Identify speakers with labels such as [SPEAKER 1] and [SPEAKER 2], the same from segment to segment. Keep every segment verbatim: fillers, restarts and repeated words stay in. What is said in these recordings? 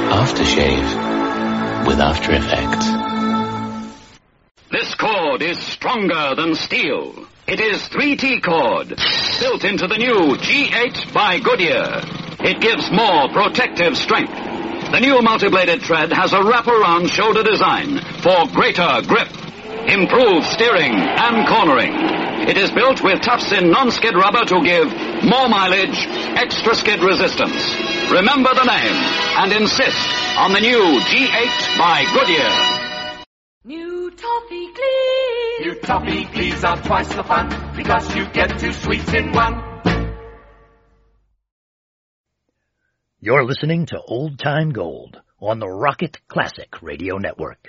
[SPEAKER 1] Aftershave with After Effects.
[SPEAKER 2] This cord is stronger than steel. It is three T cord, built into the new G eight by Goodyear. It gives more protective strength. The new multi-bladed thread has a wraparound shoulder design for greater grip, improved steering and cornering. It is built with tough-in non-skid rubber to give more mileage, extra skid resistance. Remember the name and insist on the new G eight by Goodyear.
[SPEAKER 3] New Toffee Glees.
[SPEAKER 4] New Toffee Glees are twice the fun because you get two sweets in one.
[SPEAKER 5] You're listening to Old Time Gold on the Rocket Classic Radio Network.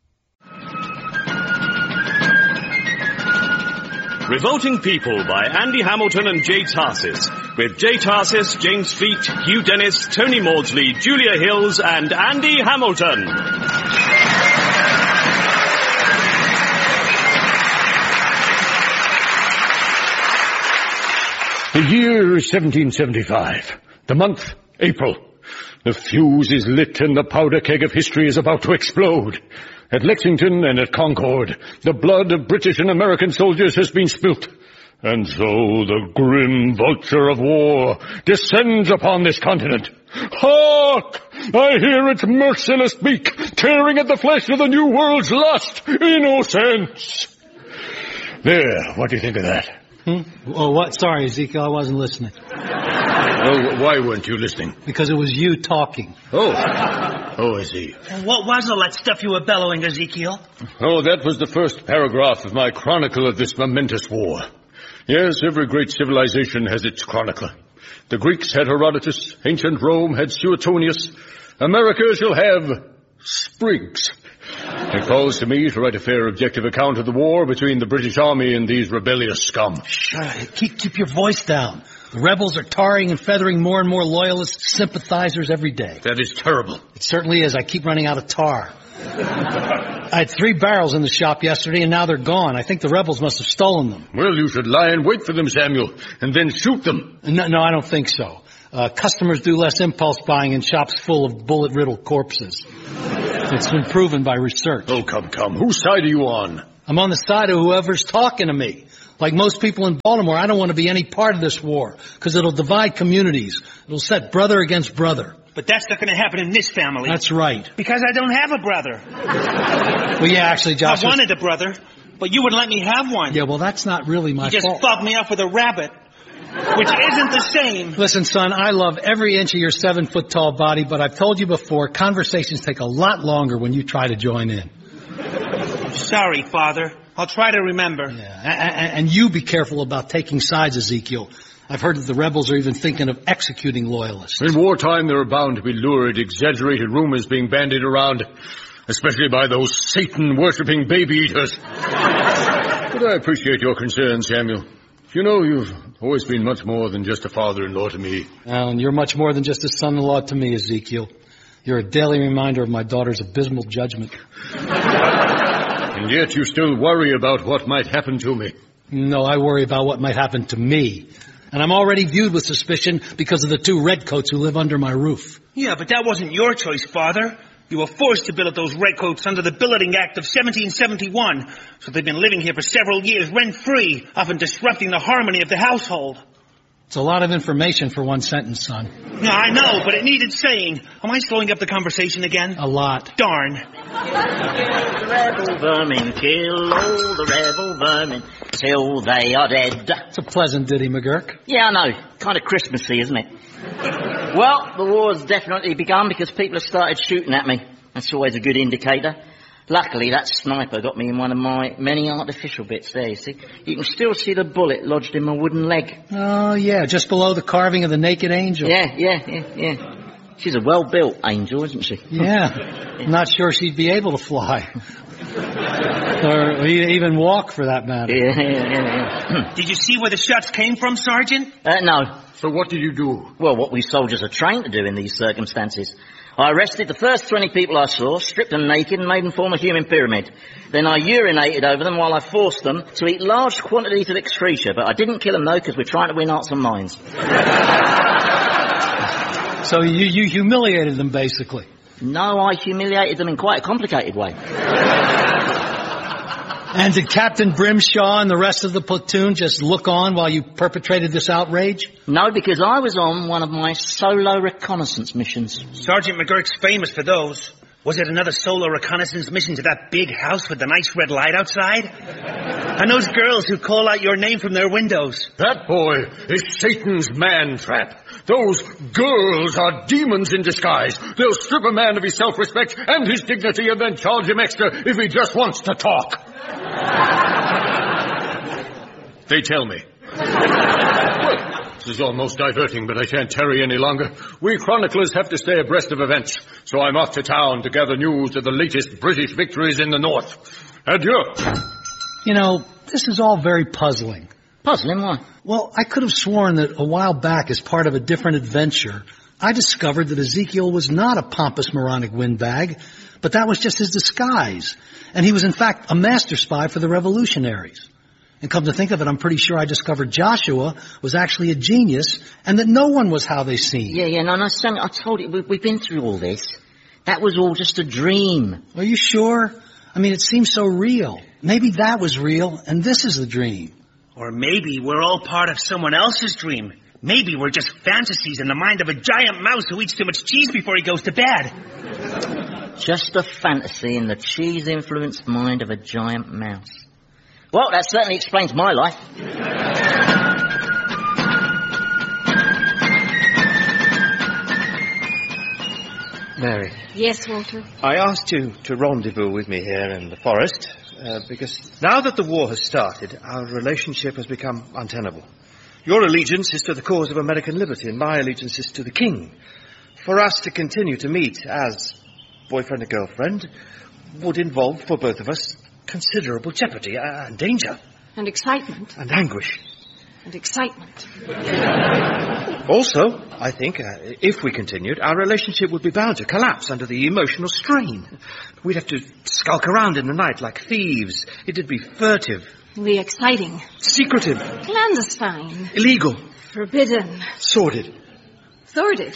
[SPEAKER 6] Revolting People by Andy Hamilton and Jay Tarsis, with Jay Tarsis, James Feet, Hugh Dennis, Tony Maudsley, Julia Hills, and Andy Hamilton.
[SPEAKER 7] The year is seventeen seventy-five. The month, April. The fuse is lit and the powder keg of history is about to explode. At Lexington and at Concord, the blood of British and American soldiers has been spilt. And so the grim vulture of war descends upon this continent. Hark! I hear its merciless beak tearing at the flesh of the new world's lust, innocence. There, what do you think of that?
[SPEAKER 8] Hmm? Oh, what? Sorry, Ezekiel, I wasn't listening.
[SPEAKER 7] Oh, why weren't you listening?
[SPEAKER 8] Because it was you talking.
[SPEAKER 7] Oh. Oh, I see.
[SPEAKER 9] And what was all that stuff you were bellowing, Ezekiel?
[SPEAKER 7] Oh, that was the first paragraph of my chronicle of this momentous war. Yes, every great civilization has its chronicler. The Greeks had Herodotus, ancient Rome had Suetonius. America shall have Spriggs. It calls to me to write a fair, objective account of the war between the British Army and these rebellious scum.
[SPEAKER 8] Shut Keep, keep your voice down. The rebels are tarring and feathering more and more loyalist sympathizers every day.
[SPEAKER 7] That is terrible.
[SPEAKER 8] It certainly is. I keep running out of tar. I had three barrels in the shop yesterday, and now they're gone. I think the rebels must have stolen them.
[SPEAKER 7] Well, you should lie and wait for them, Samuel, and then shoot them.
[SPEAKER 8] No, no, I don't think so. Uh, customers do less impulse buying in shops full of bullet-riddled corpses. It's been proven by research.
[SPEAKER 7] Oh, come, come. Whose side are you on?
[SPEAKER 8] I'm on the side of whoever's talking to me. Like most people in Baltimore, I don't want to be any part of this war, because it'll divide communities. It'll set brother against brother.
[SPEAKER 9] But that's not going to happen in this family.
[SPEAKER 8] That's right.
[SPEAKER 9] Because I don't have a brother.
[SPEAKER 8] Well, yeah, actually, Josh.
[SPEAKER 9] I wanted a brother, but you wouldn't let me have one.
[SPEAKER 8] Yeah, well, that's not really my
[SPEAKER 9] fault. You just
[SPEAKER 8] fault.
[SPEAKER 9] fobbed me up with a rabbit, which isn't the same.
[SPEAKER 8] Listen, son, I love every inch of your seven-foot-tall body, but I've told you before, conversations take a lot longer when you try to join in.
[SPEAKER 9] Sorry, Father. I'll try to remember.
[SPEAKER 8] Yeah, and you be careful about taking sides, Ezekiel. I've heard that the rebels are even thinking of executing loyalists.
[SPEAKER 7] In wartime, there are bound to be lurid, exaggerated rumors being bandied around, especially by those Satan-worshipping baby-eaters. But I appreciate your concern, Samuel. You know, you've always been much more than just a father-in-law to me.
[SPEAKER 8] Well, and you're much more than just a son-in-law to me, Ezekiel. You're a daily reminder of my daughter's abysmal judgment.
[SPEAKER 7] And yet you still worry about what might happen to me.
[SPEAKER 8] No, I worry about what might happen to me. And I'm already viewed with suspicion because of the two redcoats who live under my roof.
[SPEAKER 9] Yeah, but that wasn't your choice, Father. You were forced to billet those redcoats under the Billeting Act of seventeen seventy-one. So they've been living here for several years rent-free, often disrupting the harmony of the household.
[SPEAKER 8] It's a lot of information for one sentence, son.
[SPEAKER 9] Yeah, I know, but it needed saying. Am I slowing up the conversation again?
[SPEAKER 8] A lot.
[SPEAKER 9] Darn.
[SPEAKER 10] The rebel vermin, kill all the rebel vermin till they are dead.
[SPEAKER 8] It's a pleasant ditty, McGurk.
[SPEAKER 10] Yeah, I know. Kind of Christmassy, isn't it? Well, the war's definitely begun because people have started shooting at me. That's always a good indicator. Luckily, that sniper got me in one of my many artificial bits there, you see. You can still see the bullet lodged in my wooden leg.
[SPEAKER 8] Oh, yeah, just below the carving of the naked angel.
[SPEAKER 10] Yeah, yeah, yeah, yeah. She's a well-built angel, isn't she?
[SPEAKER 8] Yeah. I'm not sure she'd be able to fly. Or even walk, for that matter.
[SPEAKER 10] Yeah, yeah, yeah. yeah.
[SPEAKER 9] Did you see where the shots came from, Sergeant?
[SPEAKER 10] Uh, no.
[SPEAKER 7] So what did you do?
[SPEAKER 10] Well, what we soldiers are trained to do in these circumstances. I arrested the first twenty people I saw, stripped them naked and made them form a human pyramid. Then I urinated over them while I forced them to eat large quantities of excreta, but I didn't kill them, though, because we're trying to win hearts and minds.
[SPEAKER 8] So you, you humiliated them, basically.
[SPEAKER 10] No, I humiliated them in quite a complicated way.
[SPEAKER 8] And did Captain Brimshaw and the rest of the platoon just look on while you perpetrated this outrage?
[SPEAKER 10] No, because I was on one of my solo reconnaissance missions.
[SPEAKER 9] Sergeant McGurk's famous for those. Was it another solo reconnaissance mission to that big house with the nice red light outside? And those girls who call out your name from their windows?
[SPEAKER 7] That boy is Satan's man-trap. Those girls are demons in disguise. They'll strip a man of his self-respect and his dignity and then charge him extra if he just wants to talk. They tell me. Well, this is almost diverting, but I can't tarry any longer. We chroniclers have to stay abreast of events, so I'm off to town to gather news of the latest British victories in the north. Adieu.
[SPEAKER 8] You know, this is all very puzzling.
[SPEAKER 10] Puzzling? Why?
[SPEAKER 8] Well, I could have sworn that a while back, as part of a different adventure, I discovered that Ezekiel was not a pompous moronic windbag, but that was just his disguise. And he was, in fact, a master spy for the revolutionaries. And come to think of it, I'm pretty sure I discovered Joshua was actually a genius and that no one was how they seemed.
[SPEAKER 10] Yeah, yeah, no, no, son, I told you, we, we've been through all this. That was all just a dream.
[SPEAKER 8] Are you sure? I mean, it seems so real. Maybe that was real and this is the dream.
[SPEAKER 9] Or maybe we're all part of someone else's dream. Maybe we're just fantasies in the mind of a giant mouse who eats too much cheese before he goes to bed.
[SPEAKER 10] Just a fantasy in the cheese-influenced mind of a giant mouse. Well, that certainly explains my life.
[SPEAKER 11] Mary.
[SPEAKER 3] Yes, Walter?
[SPEAKER 11] I asked you to rendezvous with me here in the forest, uh, because now that the war has started, our relationship has become untenable. Your allegiance is to the cause of American liberty, and my allegiance is to the king. For us to continue to meet as boyfriend and girlfriend would involve, for both of us, considerable jeopardy and danger.
[SPEAKER 3] And excitement.
[SPEAKER 11] And anguish.
[SPEAKER 3] And excitement.
[SPEAKER 11] Also, I think, uh, if we continued, our relationship would be bound to collapse under the emotional strain. We'd have to skulk around in the night like thieves. It'd be furtive.
[SPEAKER 3] The exciting.
[SPEAKER 11] Secretive.
[SPEAKER 3] Clandestine.
[SPEAKER 11] Illegal.
[SPEAKER 3] Forbidden.
[SPEAKER 11] Sordid.
[SPEAKER 3] Thwarted.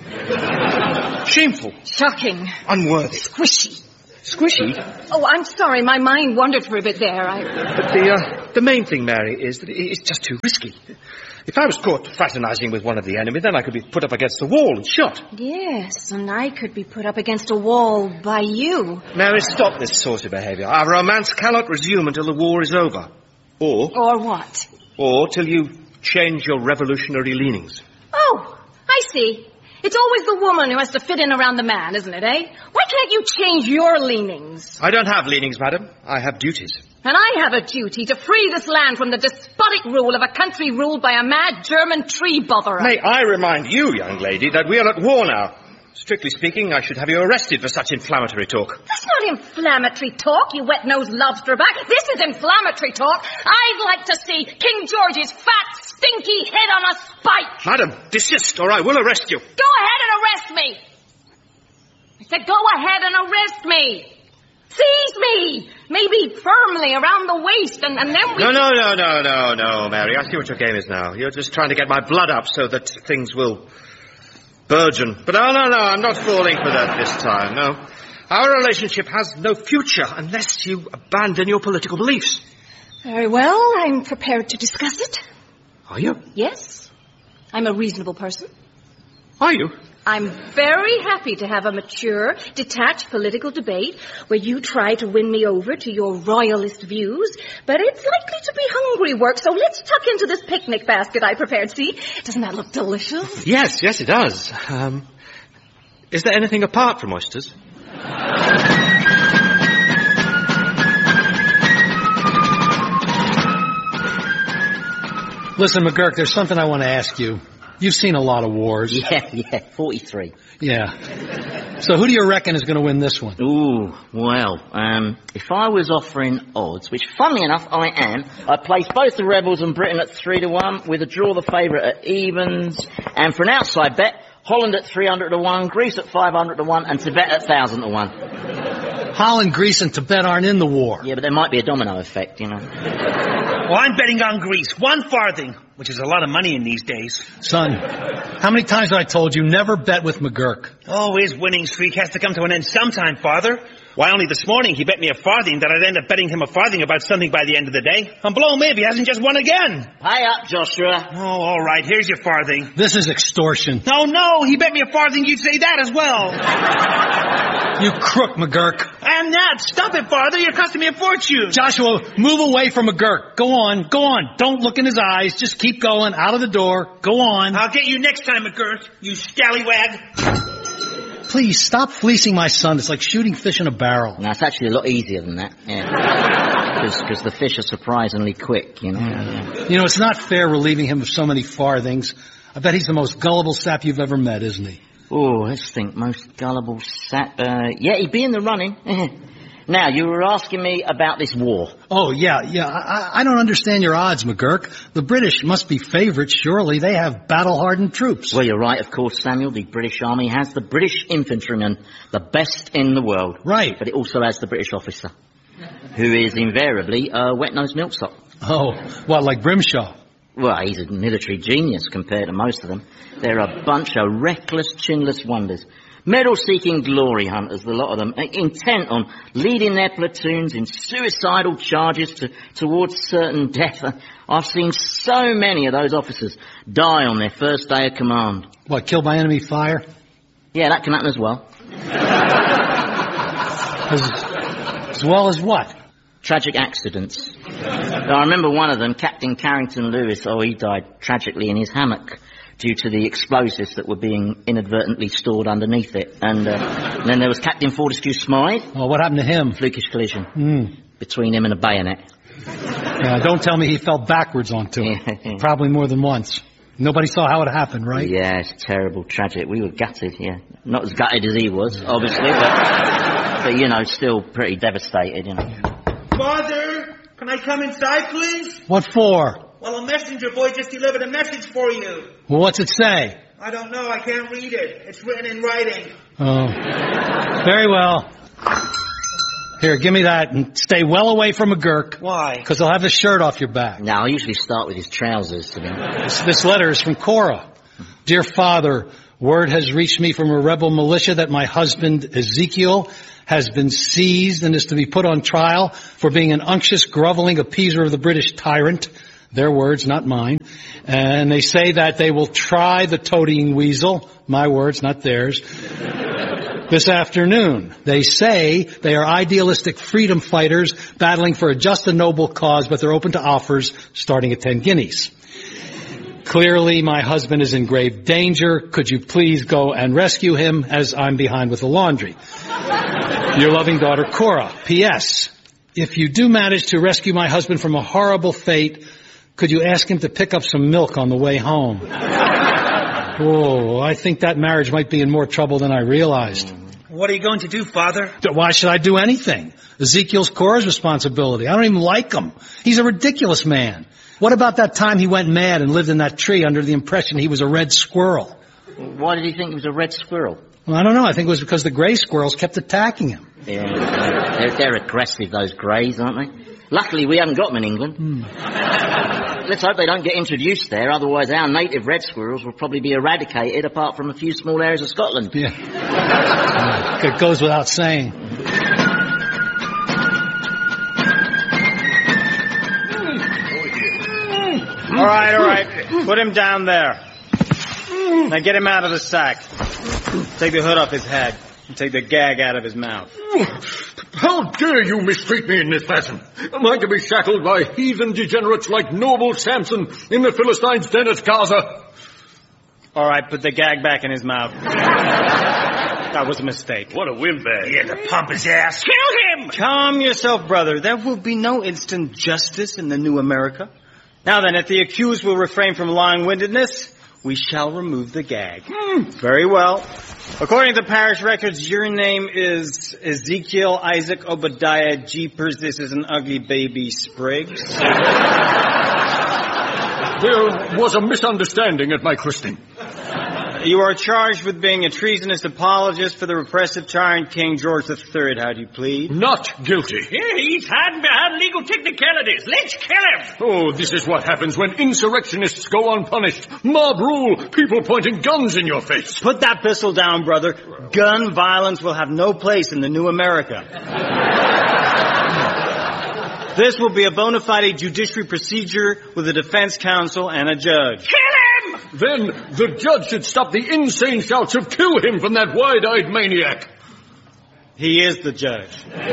[SPEAKER 11] Shameful.
[SPEAKER 3] Shocking.
[SPEAKER 11] Unworthy.
[SPEAKER 3] Squishy.
[SPEAKER 11] Squishy?
[SPEAKER 3] Oh, I'm sorry. My mind wandered for a bit there. I...
[SPEAKER 11] But the, uh, the main thing, Mary, is that it's just too risky. If I was caught fraternizing with one of the enemy, then I could be put up against the wall and shot.
[SPEAKER 3] Yes, and I could be put up against a wall by you.
[SPEAKER 11] Mary, stop this sort of behavior. Our romance cannot resume until the war is over. Or...
[SPEAKER 3] Or what?
[SPEAKER 11] Or till you change your revolutionary leanings.
[SPEAKER 3] Oh, I see. It's always the woman who has to fit in around the man, isn't it, eh? Why can't you change your leanings?
[SPEAKER 11] I don't have leanings, madam. I have duties.
[SPEAKER 3] And I have a duty to free this land from the despotic rule of a country ruled by a mad German tree botherer.
[SPEAKER 11] May I remind you, young lady, that we are at war now. Strictly speaking, I should have you arrested for such inflammatory talk.
[SPEAKER 3] That's not inflammatory talk, you wet-nosed lobsterback. This is inflammatory talk. I'd like to see King George's fat, stinky head on a spike.
[SPEAKER 11] Madam, desist or I will arrest you.
[SPEAKER 3] Go ahead and arrest me. I said go ahead and arrest me. Seize me. Maybe firmly around the waist and, and then we...
[SPEAKER 11] No, no, no, no, no, no, Mary. I see what your game is now. You're just trying to get my blood up so that things will... burgeon. But no, no, no, I'm not falling for that this time, no. Our relationship has no future unless you abandon your political beliefs.
[SPEAKER 3] Very well, I'm prepared to discuss it.
[SPEAKER 11] Are you?
[SPEAKER 3] Yes. I'm a reasonable person.
[SPEAKER 11] Are you?
[SPEAKER 3] I'm very happy to have a mature, detached political debate where you try to win me over to your royalist views, but it's likely to be hungry work, so let's tuck into this picnic basket I prepared. See? Doesn't that look delicious?
[SPEAKER 11] Yes, yes, it does. Um, is there anything apart from oysters?
[SPEAKER 8] Listen, McGurk, there's something I want to ask you. You've seen a lot of wars.
[SPEAKER 10] Yeah, yeah, forty-three.
[SPEAKER 8] Yeah. So who do you reckon is going to win this one?
[SPEAKER 10] Ooh, well, um, if I was offering odds, which funnily enough I am, I'd place both the Rebels and Britain at three to one, with a draw the favourite at evens, and for an outside bet, Holland at three hundred to one, Greece at five hundred to one, and Tibet at one thousand to one.
[SPEAKER 8] Holland, Greece, and Tibet aren't in the war.
[SPEAKER 10] Yeah, but there might be a domino effect, you know.
[SPEAKER 9] Well, I'm betting on Greece. One farthing, which is a lot of money in these days.
[SPEAKER 8] Son, how many times have I told you never bet with McGurk?
[SPEAKER 9] Oh, his winning streak has to come to an end sometime, Father. Why, only this morning he bet me a farthing that I'd end up betting him a farthing about something by the end of the day. And blow me if he hasn't just won again.
[SPEAKER 10] Pay up, Joshua.
[SPEAKER 9] Oh, all right. Here's your farthing.
[SPEAKER 8] This is extortion.
[SPEAKER 9] No, no. He bet me a farthing you'd say that as well.
[SPEAKER 8] You crook, McGurk.
[SPEAKER 9] And that. Stop it, Father. You're costing me a fortune.
[SPEAKER 8] Joshua, move away from McGurk. Go on. Go on. Don't look in his eyes. Just keep going. Out of the door. Go on.
[SPEAKER 9] I'll get you next time, McGurk. You scallywag.
[SPEAKER 8] Please, stop fleecing my son. It's like shooting fish in a barrel.
[SPEAKER 10] No, it's actually a lot easier than that. Yeah. Because the fish are surprisingly quick, you know. Yeah.
[SPEAKER 8] You know, it's not fair relieving him of so many farthings. I bet he's the most gullible sap you've ever met, isn't he?
[SPEAKER 10] Oh, let's think. Most gullible sap. Uh, yeah, he'd be in the running. Now, you were asking me about this war.
[SPEAKER 8] Oh, yeah, yeah. I, I don't understand your odds, McGurk. The British must be favorites, surely. They have battle-hardened troops.
[SPEAKER 10] Well, you're right, of course, Samuel. The British Army has the British infantryman, the best in the world.
[SPEAKER 8] Right.
[SPEAKER 10] But it also has the British officer, who is invariably a wet-nosed milksop.
[SPEAKER 8] Oh, what, like Grimshaw?
[SPEAKER 10] Well, he's a military genius compared to most of them. They're a bunch of reckless, chinless wonders. Medal-seeking glory hunters, the lot of them, intent on leading their platoons in suicidal charges to, towards certain death. I've seen so many of those officers die on their first day of command.
[SPEAKER 8] What, killed by enemy fire?
[SPEAKER 10] Yeah, that can happen as well.
[SPEAKER 8] As, as well as what?
[SPEAKER 10] Tragic accidents. Now, I remember one of them, Captain Carrington Lewis. Oh, he died tragically in his hammock due to the explosives that were being inadvertently stored underneath it. And, uh, and then there was Captain Fortescue Smythe.
[SPEAKER 8] Oh, what happened to him?
[SPEAKER 10] Flukish collision.
[SPEAKER 8] Mm.
[SPEAKER 10] Between him and a bayonet.
[SPEAKER 8] Yeah, don't tell me he fell backwards onto it. Probably more than once. Nobody saw how it happened, right?
[SPEAKER 10] Yeah, it's terrible, tragic. We were gutted, yeah. Not as gutted as he was, obviously, but, but you know, still pretty devastated, you know.
[SPEAKER 9] Father, can I come inside, please?
[SPEAKER 8] What for?
[SPEAKER 9] Well, a messenger boy just delivered a message for you.
[SPEAKER 8] Well, what's it say?
[SPEAKER 9] I don't know. I can't read it. It's written in writing.
[SPEAKER 8] Oh. Very well. Here, give me that and stay well away from McGurk.
[SPEAKER 9] Why?
[SPEAKER 8] Because he'll have his shirt off your back.
[SPEAKER 10] No, I usually start with his trousers, to be honest.
[SPEAKER 8] This, this letter is from Cora. Dear Father, word has reached me from a rebel militia that my husband, Ezekiel, has been seized and is to be put on trial for being an unctuous, groveling appeaser of the British tyrant. Their words, not mine. And they say that they will try the toadying weasel. My words, not theirs. This afternoon. They say they are idealistic freedom fighters battling for a just and noble cause, but they're open to offers starting at ten guineas. Clearly, my husband is in grave danger. Could you please go and rescue him as I'm behind with the laundry? Your loving daughter, Cora. P S. If you do manage to rescue my husband from a horrible fate, could you ask him to pick up some milk on the way home? Oh, I think that marriage might be in more trouble than I realized.
[SPEAKER 9] What are you going to do, Father?
[SPEAKER 8] Why should I do anything? Ezekiel's Cora's responsibility. I don't even like him. He's a ridiculous man. What about that time he went mad and lived in that tree under the impression he was a red squirrel?
[SPEAKER 10] Why did he think he was a red squirrel?
[SPEAKER 8] Well, I don't know. I think it was because the gray squirrels kept attacking him.
[SPEAKER 10] Yeah, they're, they're aggressive, those greys, aren't they? Luckily, we haven't got them in England.
[SPEAKER 8] Hmm.
[SPEAKER 10] Let's hope they don't get introduced there, otherwise our native red squirrels will probably be eradicated apart from a few small areas of Scotland.
[SPEAKER 8] Yeah. It goes without saying.
[SPEAKER 12] All right, all right. Put him down there. Now get him out of the sack. Take the hood off his head. And take the gag out of his mouth.
[SPEAKER 7] How dare you mistreat me in this fashion? Am I to be shackled by heathen degenerates like noble Samson in the Philistines' den at Gaza?
[SPEAKER 12] All right, put the gag back in his mouth. That was a mistake.
[SPEAKER 6] What a windbag.
[SPEAKER 9] Yeah, the pompous ass. Kill him!
[SPEAKER 12] Calm yourself, brother. There will be no instant justice in the new America. Now then, if the accused will refrain from long-windedness, we shall remove the gag. Hmm. Very well. According to parish records, your name is Ezekiel Isaac Obadiah Jeepers. This is an ugly baby Spriggs.
[SPEAKER 7] There was a misunderstanding at my christening.
[SPEAKER 12] You are charged with being a treasonous apologist for the repressive tyrant King George the Third. How do you plead?
[SPEAKER 7] Not guilty.
[SPEAKER 9] Yeah, he's hiding behind legal technicalities. Let's kill him.
[SPEAKER 7] Oh, this is what happens when insurrectionists go unpunished. Mob rule. People pointing guns in your face.
[SPEAKER 12] Put that pistol down, brother. Gun violence will have no place in the new America. This will be a bona fide judiciary procedure with a defense counsel and a judge.
[SPEAKER 9] Kill him!
[SPEAKER 7] Then the judge should stop the insane shouts of kill him from that wide-eyed maniac.
[SPEAKER 12] He is the judge.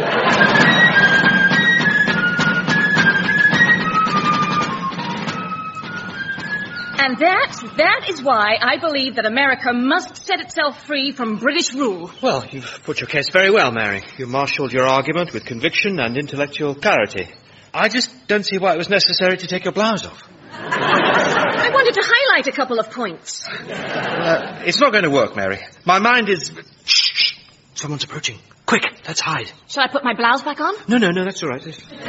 [SPEAKER 3] And that, that is why I believe that America must set itself free from British rule.
[SPEAKER 11] Well, you've put your case very well, Mary. You marshalled your argument with conviction and intellectual clarity. I just don't see why it was necessary to take your blouse off.
[SPEAKER 3] I wanted to highlight a couple of points.
[SPEAKER 11] Uh, it's not going to work, Mary. My mind is... Shh, shh. Someone's approaching. Quick, let's hide.
[SPEAKER 3] Shall I put my blouse back on?
[SPEAKER 11] No, no, no, that's all right.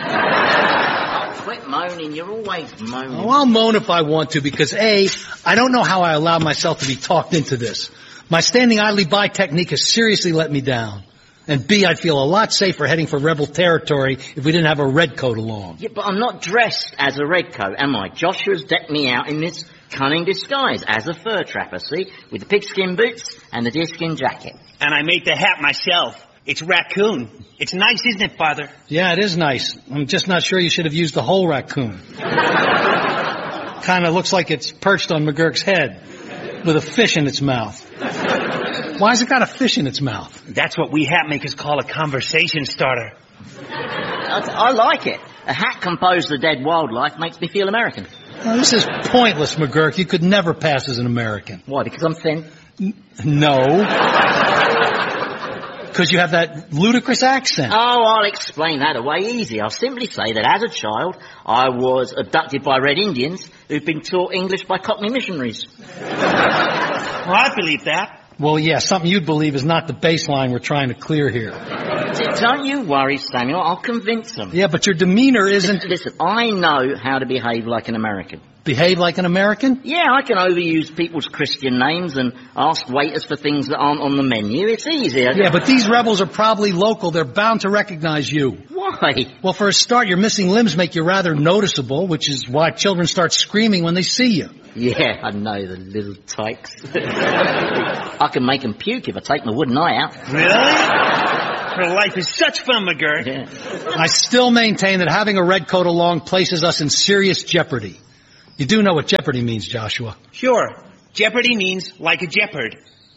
[SPEAKER 10] Quit moaning. You're always moaning.
[SPEAKER 8] Oh, I'll moan if I want to because, A, I don't know how I allowed myself to be talked into this. My standing idly by technique has seriously let me down. And B, I'd feel a lot safer heading for rebel territory if we didn't have a red coat along.
[SPEAKER 10] Yeah, but I'm not dressed as a red coat, am I? Joshua's decked me out in this cunning disguise as a fur trapper, see? With the pigskin boots and the deerskin jacket.
[SPEAKER 9] And I made the hat myself. It's raccoon. It's nice, isn't it, Father?
[SPEAKER 8] Yeah, it is nice. I'm just not sure you should have used the whole raccoon. Kind of looks like it's perched on McGurk's head with a fish in its mouth. Why's it got a fish in its mouth?
[SPEAKER 9] That's what we hat makers call a conversation starter.
[SPEAKER 10] I, I like it. A hat composed of dead wildlife makes me feel American.
[SPEAKER 8] Well, this is pointless, McGurk. You could never pass as an American.
[SPEAKER 10] Why, because I'm thin?
[SPEAKER 8] N- no. Because you have that ludicrous accent.
[SPEAKER 10] Oh, I'll explain that away easy. I'll simply say that as a child, I was abducted by Red Indians who'd been taught English by Cockney missionaries.
[SPEAKER 9] Well, I believe that.
[SPEAKER 8] Well, yeah, something you'd believe is not the baseline we're trying to clear here.
[SPEAKER 10] Don't you worry, Samuel. I'll convince them.
[SPEAKER 8] Yeah, but your demeanor isn't...
[SPEAKER 10] Listen, I know how to behave like an American.
[SPEAKER 8] Behave like an American?
[SPEAKER 10] Yeah, I can overuse people's Christian names and ask waiters for things that aren't on the menu. It's easy.
[SPEAKER 8] Yeah, but these rebels are probably local. They're bound to recognize you.
[SPEAKER 10] Why?
[SPEAKER 8] Well, for a start, your missing limbs make you rather noticeable, which is why children start screaming when they see you.
[SPEAKER 10] Yeah, I know, the little tykes. I can make them puke if I take my wooden eye out.
[SPEAKER 9] Really? Her life is such fun, McGurk.
[SPEAKER 10] Yeah.
[SPEAKER 8] I still maintain that having a red coat along places us in serious jeopardy. You do know what jeopardy means, Joshua.
[SPEAKER 9] Sure. Jeopardy means like a jeopard.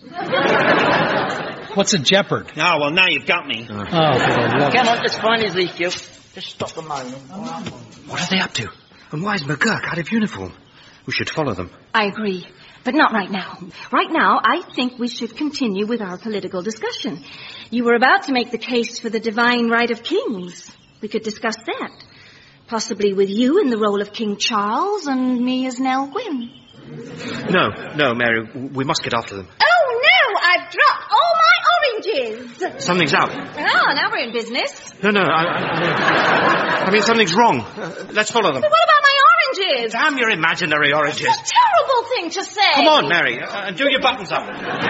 [SPEAKER 8] What's a jeopard?
[SPEAKER 9] Oh, well, now you've got me.
[SPEAKER 8] Oh, boy, love
[SPEAKER 10] Come on, let's find Ezekiel. Just stop the moaning.
[SPEAKER 11] What are they up to? And why is McGurk out of uniform? We should follow them.
[SPEAKER 3] I agree, but not right now. Right now, I think we should continue with our political discussion. You were about to make the case for the divine right of kings. We could discuss that. Possibly with you in the role of King Charles and me as Nell Gwyn.
[SPEAKER 11] No, no, Mary, we must get after them.
[SPEAKER 3] Oh, no! I've dropped all my oranges!
[SPEAKER 11] Something's out.
[SPEAKER 3] Oh, now we're in business.
[SPEAKER 11] No, no, I, I, mean, I mean, something's wrong. Uh, let's follow them.
[SPEAKER 3] But what about my oranges?
[SPEAKER 11] Damn your imaginary oranges.
[SPEAKER 3] It's a terrible thing to say.
[SPEAKER 11] Come on, Mary, uh, and do your buttons up.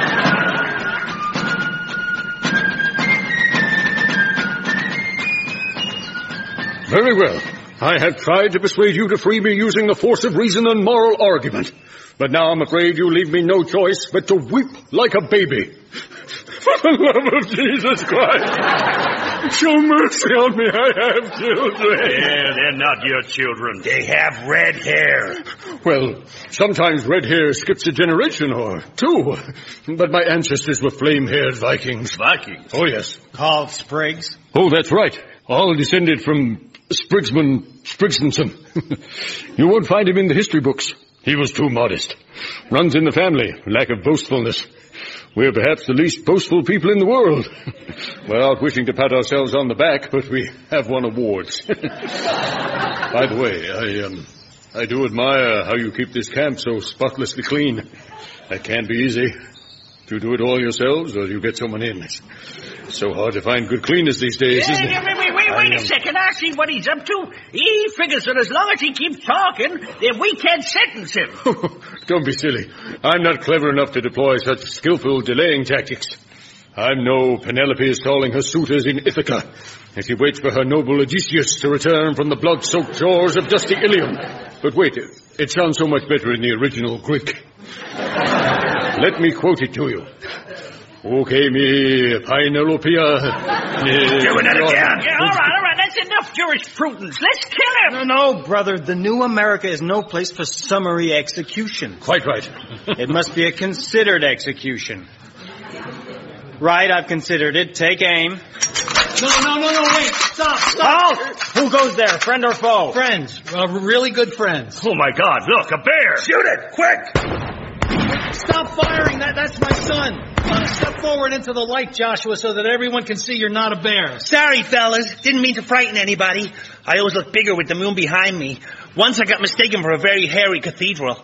[SPEAKER 7] Very well. I have tried to persuade you to free me using the force of reason and moral argument. But now I'm afraid you leave me no choice but to weep like a baby. For the love of Jesus Christ, show mercy on me, I have children.
[SPEAKER 6] Yeah, they're not your children. They have red hair.
[SPEAKER 7] Well, sometimes red hair skips a generation or two. But my ancestors were flame-haired Vikings.
[SPEAKER 6] Vikings?
[SPEAKER 7] Oh, yes.
[SPEAKER 12] Called Spriggs.
[SPEAKER 7] Oh, that's right. All descended from Sprigsman Sprigsonson. You won't find him in the history books. He was too modest. Runs in the family, lack of boastfulness. We're perhaps the least boastful people in the world. Without wishing to pat ourselves on the back, but we have won awards. By the way, I, um, I do admire how you keep this camp so spotlessly clean. That can't be easy. Do you do it all yourselves, or do you get someone in? It's so hard to find good cleaners these days, isn't it?
[SPEAKER 13] Wait, wait, wait, wait, wait a second. I see what he's up to. He figures that as long as he keeps talking, then we can't sentence him.
[SPEAKER 7] Don't be silly. I'm not clever enough to deploy such skillful delaying tactics. I'm no Penelope stalling her suitors in Ithaca as she waits for her noble Odysseus to return from the blood-soaked shores of dusty Ilium. But wait, it sounds so much better in the original Greek. Let me quote it to you. Okay, me, Pinelopia.
[SPEAKER 13] Doing it again. Yeah, all right, all right. That's enough jurisprudence. Let's kill him.
[SPEAKER 12] No, no, brother. The new America is no place for summary execution.
[SPEAKER 7] Quite right.
[SPEAKER 12] It must be a considered execution. Right, I've considered it. Take aim.
[SPEAKER 8] No, no, no, no, wait. Stop, stop.
[SPEAKER 12] Oh! Who goes there, friend or foe?
[SPEAKER 8] Friends. Uh, really good friends.
[SPEAKER 13] Oh, my God. Look, a bear.
[SPEAKER 9] Shoot it, quick.
[SPEAKER 8] Stop firing. That, that's my son. Uh, step forward into the light, Joshua, so that everyone can see you're not a bear.
[SPEAKER 9] Sorry, fellas. Didn't mean to frighten anybody. I always look bigger with the moon behind me. Once I got mistaken for a very hairy cathedral.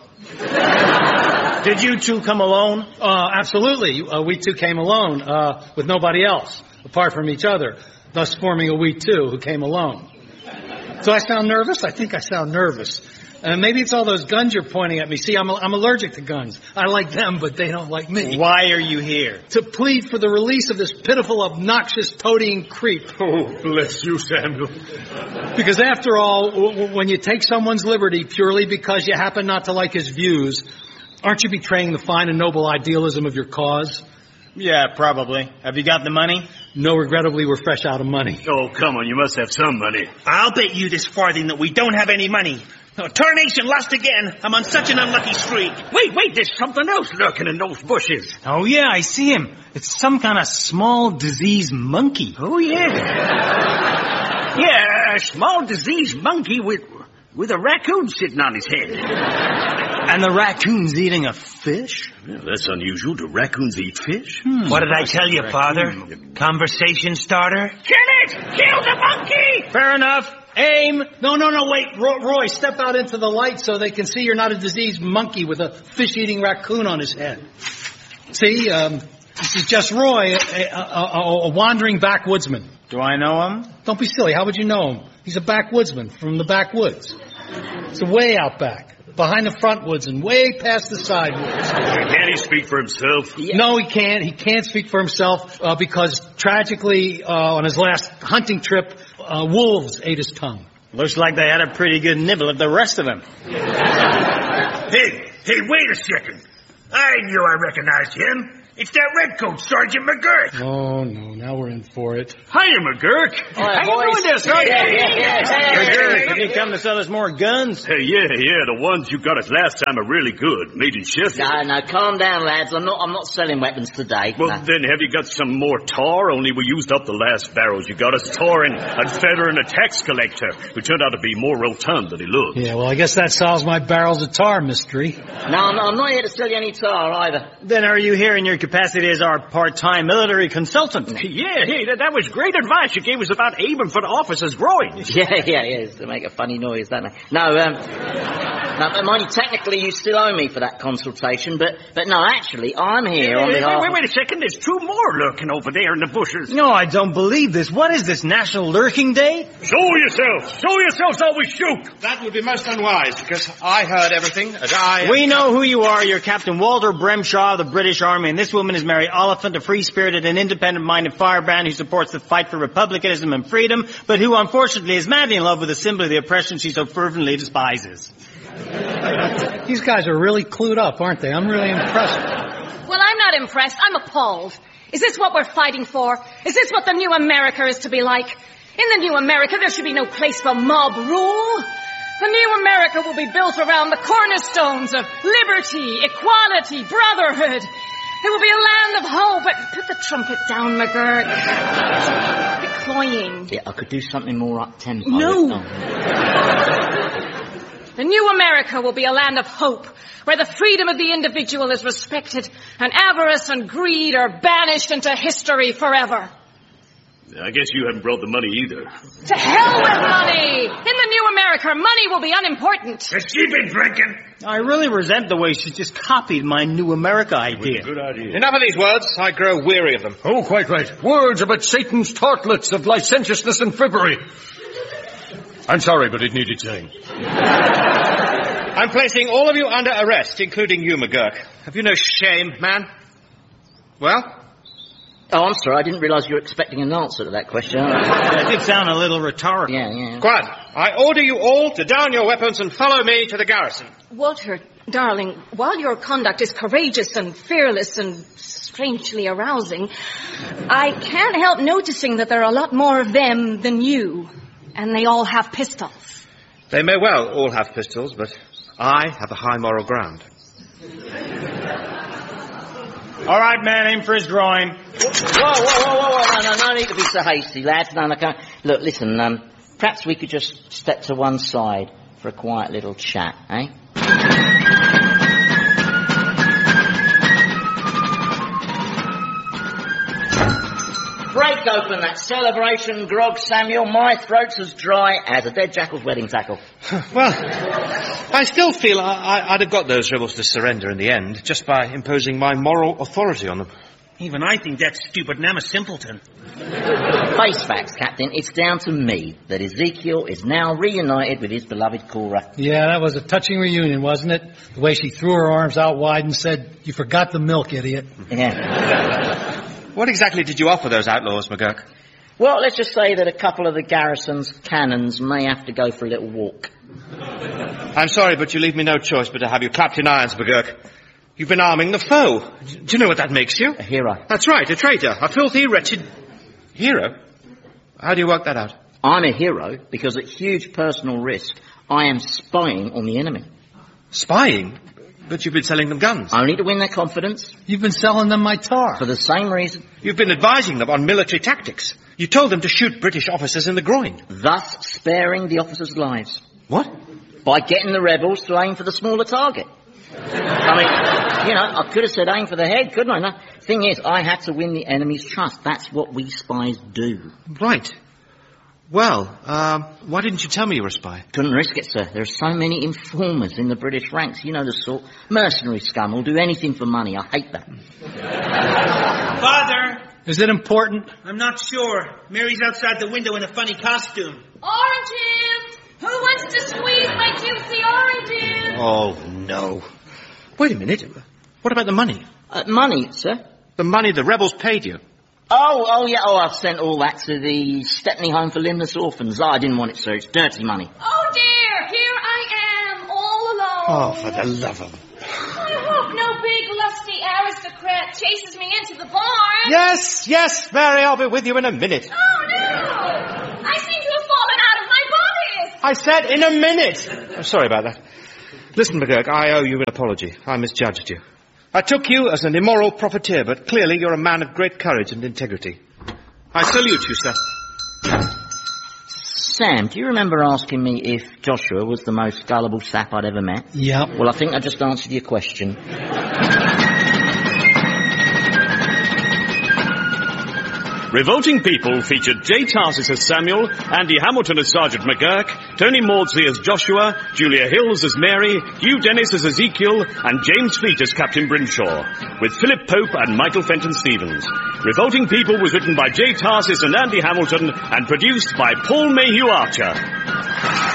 [SPEAKER 12] Did you two come alone?
[SPEAKER 8] Uh, absolutely. Uh, we two came alone, uh, with nobody else, apart from each other, thus forming a we two who came alone. Do I sound nervous? I think I sound nervous. Uh, maybe it's all those guns you're pointing at me. See, I'm, I'm allergic to guns. I like them, but they don't like me.
[SPEAKER 12] Why are you here?
[SPEAKER 8] To plead for the release of this pitiful, obnoxious, toadying creep.
[SPEAKER 7] Oh, bless you, Samuel.
[SPEAKER 8] Because after all, w- when you take someone's liberty purely because you happen not to like his views, aren't you betraying the fine and noble idealism of your cause?
[SPEAKER 12] Yeah, probably. Have you got the money?
[SPEAKER 8] No, regrettably, we're fresh out of money.
[SPEAKER 13] Oh, come on. You must have some money.
[SPEAKER 9] I'll bet you this farthing that we don't have any money. No, Tarnation lost again. I'm on such an unlucky streak.
[SPEAKER 13] Wait, wait, there's something else lurking in those bushes.
[SPEAKER 12] Oh, yeah, I see him. It's some kind of small disease monkey.
[SPEAKER 13] Oh, yeah. Yeah, a small diseased monkey with with a raccoon sitting on his head.
[SPEAKER 12] And the raccoon's eating a fish?
[SPEAKER 13] Yeah, that's unusual. Do raccoons eat fish?
[SPEAKER 9] Hmm. What did I tell you, Father? Conversation starter?
[SPEAKER 13] Kill it! Kill the monkey!
[SPEAKER 12] Fair enough. Aim.
[SPEAKER 8] No, no, no, wait. Roy, Roy, step out into the light so they can see you're not a diseased monkey with a fish-eating raccoon on his head. See, um, this is just Roy, a, a, a, a wandering backwoodsman.
[SPEAKER 12] Do I know him?
[SPEAKER 8] Don't be silly. How would you know him? He's a backwoodsman from the backwoods. It's way out back, behind the front woods and way past the side woods.
[SPEAKER 13] Can't he speak for himself?
[SPEAKER 8] Yeah. No, he can't. He can't speak for himself uh, because, tragically, uh, on his last hunting trip, uh, wolves ate his tongue.
[SPEAKER 12] Looks like they had a pretty good nibble of the rest of him.
[SPEAKER 13] Hey, hey, wait a second. I knew I recognized him. It's that redcoat, Sergeant McGurk.
[SPEAKER 8] Oh, no, now we're in for it.
[SPEAKER 13] Hiya, McGurk.
[SPEAKER 10] All right,
[SPEAKER 13] How you doing there, Sergeant?
[SPEAKER 10] Yeah, yeah, yeah.
[SPEAKER 12] McGurk, have you come to sell us more guns?
[SPEAKER 13] Hey, yeah, yeah, the ones you got us last time are really good. Made in Sheffield.
[SPEAKER 10] No, no, calm down, lads. I'm not, I'm not selling weapons today.
[SPEAKER 13] Well,
[SPEAKER 10] no.
[SPEAKER 13] then have you got some more tar? Only we used up the last barrels you got us. Tar and, and feather and a tax collector, who turned out to be more rotund than he looked.
[SPEAKER 8] Yeah, well, I guess that solves my barrels of tar mystery.
[SPEAKER 10] No, I'm not, I'm not here to sell you any tar either.
[SPEAKER 12] Then are you here in your capacity as our part-time military consultant?
[SPEAKER 13] Yeah, hey, that, that was great advice you gave us about aiming for the officer's groin.
[SPEAKER 10] Yeah, yeah, yeah. They make a funny noise, don't they? No, um, no, mind you, technically you still owe me for that consultation, but, but no, actually, I'm here on
[SPEAKER 13] Wait,
[SPEAKER 10] behalf...
[SPEAKER 13] wait, wait a second. There's two more lurking over there in the bushes.
[SPEAKER 12] No, I don't believe this. What is this, National Lurking Day?
[SPEAKER 13] Show yourselves. Show yourselves how we shoot.
[SPEAKER 11] That would be most unwise, because I heard everything, and I...
[SPEAKER 12] We know who you are. You're Captain Walter Bremshaw of the British Army, and this woman is Mary Oliphant, a free-spirited and independent-minded firebrand who supports the fight for republicanism and freedom, but who unfortunately is madly in love with the symbol of the oppression she so fervently despises.
[SPEAKER 8] These guys are really clued up, aren't they? I'm really impressed.
[SPEAKER 3] Well, I'm not impressed. I'm appalled. Is this what we're fighting for? Is this what the new America is to be like? In the new America, there should be no place for mob rule. The new America will be built around the cornerstones of liberty, equality, brotherhood. It will be a land of hope. But put the trumpet down, McGurk. Quit cloying.
[SPEAKER 10] Yeah, I could do something more up-tempo.
[SPEAKER 3] No. The new America will be a land of hope, where the freedom of the individual is respected, and avarice and greed are banished into history forever.
[SPEAKER 13] I guess you haven't brought the money either.
[SPEAKER 3] To hell with money! In the new America, Derek, her money will be unimportant.
[SPEAKER 13] Has she been drinking?
[SPEAKER 12] I really resent the way she just copied my New America idea.
[SPEAKER 7] Good idea.
[SPEAKER 11] Enough of these words. I grow weary of them.
[SPEAKER 7] Oh, quite right. Words about Satan's tartlets of licentiousness and frippery. I'm sorry, but it needed saying.
[SPEAKER 11] I'm placing all of you under arrest, including you, McGurk. Have you no shame, man? Well?
[SPEAKER 10] Oh, I'm sorry. I didn't realise you were expecting an answer to that question.
[SPEAKER 12] That did sound a little rhetorical.
[SPEAKER 10] Yeah, yeah.
[SPEAKER 11] Quiet. I order you all to down your weapons and follow me to the garrison.
[SPEAKER 3] Walter, darling, while your conduct is courageous and fearless and strangely arousing, I can't help noticing that there are a lot more of them than you. And they all have pistols.
[SPEAKER 11] They may well all have pistols, but I have a high moral ground.
[SPEAKER 12] All right, man, aim for his groin.
[SPEAKER 10] Whoa, whoa, whoa, whoa, whoa, no, no, no need to be so hasty, lads. No, no, can't. Look, listen, um, perhaps we could just step to one side for a quiet little chat, eh? Break open that celebration grog, Samuel. My throat's as dry as a dead jackal's wedding tackle.
[SPEAKER 11] Well, I still feel I, I, I'd have got those rebels to surrender in the end, just by imposing my moral authority on them.
[SPEAKER 9] Even I think that stupid Nam a simpleton.
[SPEAKER 10] Face facts, Captain. It's down to me that Ezekiel is now reunited with his beloved Cora.
[SPEAKER 8] Yeah, that was a touching reunion, wasn't it? The way she threw her arms out wide and said, "You forgot the milk, idiot."
[SPEAKER 10] Yeah.
[SPEAKER 11] What exactly did you offer those outlaws, McGurk?
[SPEAKER 10] Well, let's just say that a couple of the garrison's cannons may have to go for a little walk.
[SPEAKER 11] I'm sorry, but you leave me no choice but to have you clapped in irons, McGurk. You've been arming the foe. Do you know what that makes you?
[SPEAKER 10] A hero.
[SPEAKER 11] That's right, a traitor. A filthy, wretched hero. How do you work that out?
[SPEAKER 10] I'm a hero because at huge personal risk, I am spying on the enemy.
[SPEAKER 11] Spying? But you've been selling them guns.
[SPEAKER 10] Only to win their confidence.
[SPEAKER 8] You've been selling them my tar.
[SPEAKER 10] For the same reason.
[SPEAKER 11] You've been advising them on military tactics. You told them to shoot British officers in the groin.
[SPEAKER 10] Thus sparing the officers' lives.
[SPEAKER 11] What?
[SPEAKER 10] By getting the rebels to aim for the smaller target. I mean, you know, I could have said aim for the head, couldn't I? No. Thing is, I had to win the enemy's trust. That's what we spies do.
[SPEAKER 11] Right. Well, um, why didn't you tell me you were a spy?
[SPEAKER 10] Couldn't risk it, sir. There are so many informers in the British ranks. You know the sort. Mercenary scum will do anything for money. I hate that.
[SPEAKER 9] Father!
[SPEAKER 8] Is it important?
[SPEAKER 9] I'm not sure. Mary's outside the window in a funny costume.
[SPEAKER 3] Oranges! Who wants to squeeze my juicy oranges?
[SPEAKER 11] Oh, no. Wait a minute. What about the money?
[SPEAKER 10] Uh, money, sir?
[SPEAKER 11] The money the rebels paid you.
[SPEAKER 10] Oh, oh, yeah, oh, I've sent all that to the Stepney Home for Limbless Orphans. Oh, I didn't want it, sir. It's dirty money.
[SPEAKER 3] Oh, dear. Here I am, all alone.
[SPEAKER 11] Oh, for the love of...
[SPEAKER 3] I hope no big, lusty aristocrat chases me into the barn.
[SPEAKER 11] Yes, yes, Mary, I'll be with you in a minute.
[SPEAKER 3] Oh, no. I seem to have fallen out of my bodice.
[SPEAKER 11] I said in a minute. I'm sorry about that. Listen, McGurk, I owe you an apology. I misjudged you. I took you as an immoral profiteer, but clearly you're a man of great courage and integrity. I salute you, sir.
[SPEAKER 10] Sam, do you remember asking me if Joshua was the most gullible sap I'd ever met?
[SPEAKER 8] Yep.
[SPEAKER 10] Well, I think I just answered your question.
[SPEAKER 6] Revolting People featured Jay Tarsis as Samuel, Andy Hamilton as Sergeant McGurk, Tony Maudsley as Joshua, Julia Hills as Mary, Hugh Dennis as Ezekiel, and James Fleet as Captain Brinshaw, with Philip Pope and Michael Fenton Stevens. Revolting People was written by Jay Tarsis and Andy Hamilton and produced by Paul Mayhew Archer.